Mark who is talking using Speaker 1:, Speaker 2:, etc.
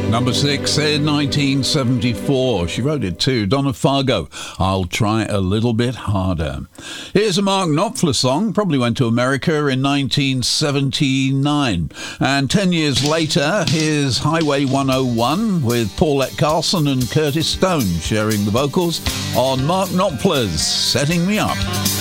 Speaker 1: Number 6 in 1974. She wrote it too. Donna Fargo, I'll Try a Little Bit Harder. Here's a Mark Knopfler song. Probably went to America in 1979. And 10 years later, here's Highway 101 with Paulette Carlson and Curtis Stone sharing the vocals on Mark Knopfler's Setting Me Up.